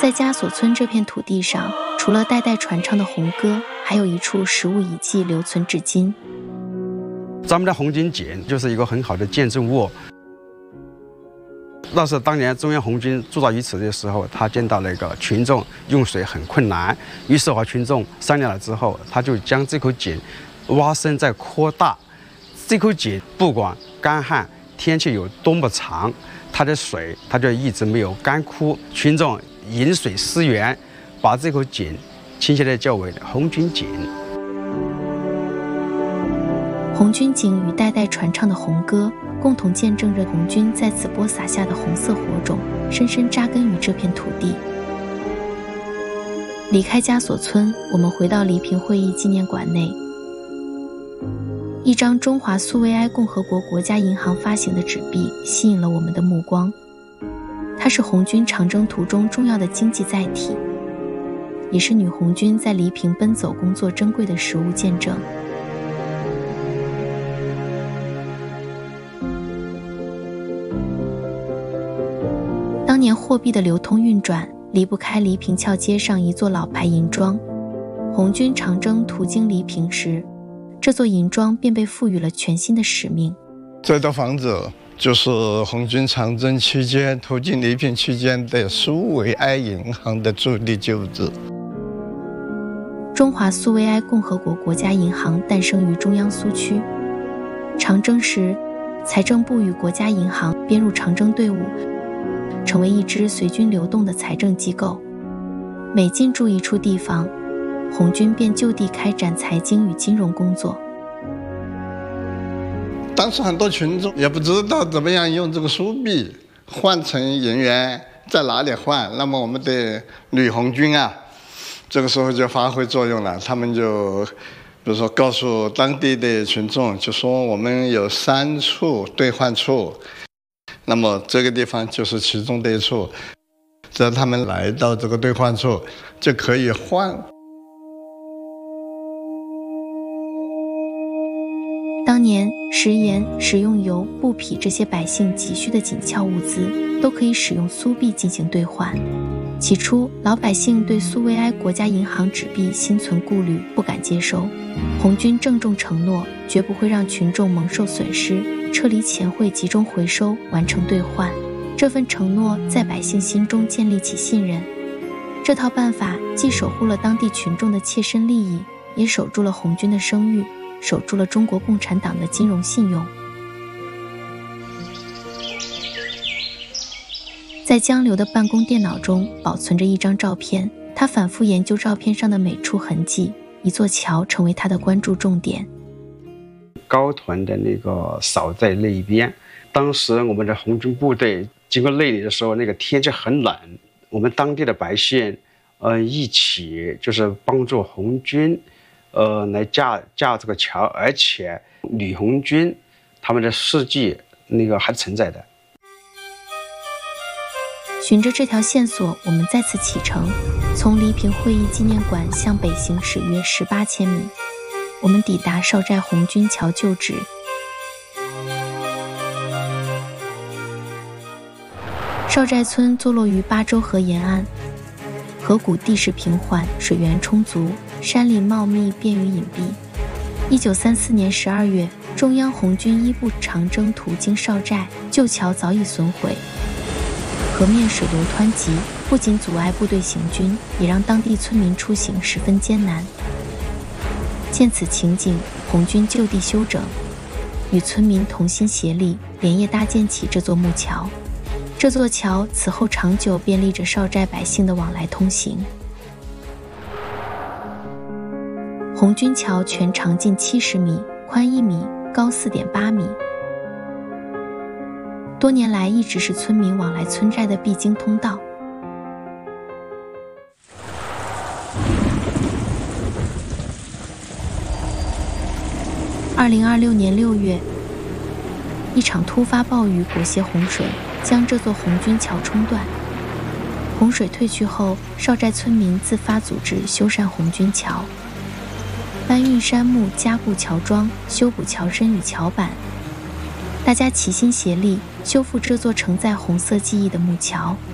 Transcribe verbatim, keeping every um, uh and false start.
在枷锁村这片土地上，除了代代传唱的红歌，还有一处实物遗迹留存至今。 咱们的红军井就是一个很好的见证物。那是当年中央红军驻扎于此的时候，他见到那个群众用水很困难，于是和群众商量了之后，他就将这口井挖深再扩大。这口井不管干旱天气有多么长，它的水它就一直没有干枯。群众饮水思源，把这口井亲切地叫为红军井。 红军井与代代传唱的红歌，共同见证着红军在此播撒下的红色火种，深深扎根于这片土地。离开枷锁村，我们回到黎平会议纪念馆内。一张中华苏维埃共和国国家银行发行的纸币吸引了我们的目光。它是红军长征途中重要的经济载体，也是女红军在黎平奔走工作珍贵的实物见证。当年货币的流通运转离不开黎平桥街上一座老牌银庄。红军长征途经黎平时，这座银庄便被赋予了全新的使命。 这套房子就是红军长征期间途经黎平期间的苏维埃银行的驻地旧址。 中华苏维埃共和国国家银行诞生于中央苏区。长征时，财政部与国家银行编入长征队伍，成为一支随军流动的财政机构。每进驻一处地方，红军便就地开展财经与金融工作。 当时很多群众也不知道怎么样用这个苏币换成银元，在哪里换。那么我们的女红军啊，这个时候就发挥作用了。他们就比如说告诉当地的群众，就说我们有三处兑换处，那么这个地方就是其中的一处。只要他们来到这个兑换处，就可以换。 当年食盐、食用油、布匹这些百姓急需的紧俏物资，都可以使用苏币进行兑换。起初，老百姓对苏维埃国家银行纸币心存顾虑，不敢接收。红军郑重承诺，绝不会让群众蒙受损失，撤离前会集中回收，完成兑换。这份承诺在百姓心中建立起信任。这套办法既守护了当地群众的切身利益，也守住了红军的声誉，守住了中国共产党的金融信用。在江流的办公电脑中保存着一张照片，他反复研究照片上的每处痕迹，一座桥成为他的关注重点。 高屯的那个扫在那一边，当时我们的红军部队经过那里的时候，那个天气很冷，我们当地的百姓呃一起就是帮助红军呃来架架这个桥，而且女红军他们的事迹那个还存在的。 循着这条线索，我们再次启程，从黎平会议纪念馆向北行驶约十八千米，我们抵达少寨红军桥旧址。少寨村坐落于巴州河沿岸，河谷地势平缓，水源充足，山林茂密，便于隐蔽。一九三四年十二月，中央红军一部长征途经少寨，旧桥早已损毁。河面水流湍急，不仅阻碍部队行军，也让当地村民出行十分艰难。见此情景，红军就地休整，与村民同心协力，连夜搭建起这座木桥。这座桥此后长久便利着少寨百姓的往来通行。红军桥全长近七十米，宽一米，高四点八米。多年来一直是村民往来村寨的必经通道。二零二六年六月，一场突发暴雨裹挟洪水，将这座红军桥冲断。洪水退去后，少寨村民自发组织修缮红军桥，搬运杉木，加固桥桩，修补桥身与桥板。大家齐心协力，修复这座承载红色记忆的木桥。